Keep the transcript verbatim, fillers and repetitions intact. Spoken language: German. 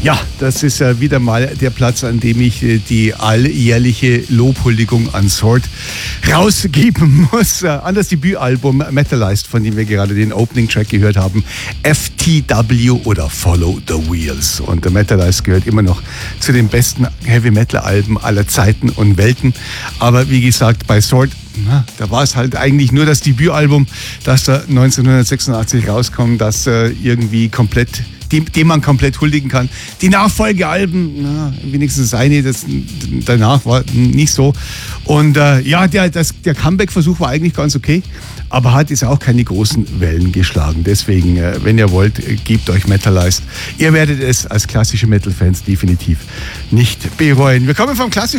Ja, das ist äh, wieder mal der Platz, an dem ich äh, die alljährliche Lobhuldigung an Sword rausgeben muss. Äh, an das Debütalbum Metalized, von dem wir gerade den Opening-Track gehört haben. F T W oder Follow the Wheels. Und der Metalized gehört immer noch zu den besten Heavy-Metal-Alben aller Zeiten und Welten. Aber wie gesagt, bei Sword, na, da war es halt eigentlich nur das Debütalbum, das da neunzehnhundertsechsundachtzig rauskommt, das äh, irgendwie komplett Dem, dem man komplett huldigen kann. Die Nachfolgealben, na, wenigstens eine, das danach war nicht so. Und äh, ja, der, das, der Comeback-Versuch war eigentlich ganz okay, aber hat jetzt auch keine großen Wellen geschlagen. Deswegen, äh, wenn ihr wollt, äh, gebt euch Metalized. Ihr werdet es als klassische Metal-Fans definitiv nicht bereuen. Wir kommen vom klassischen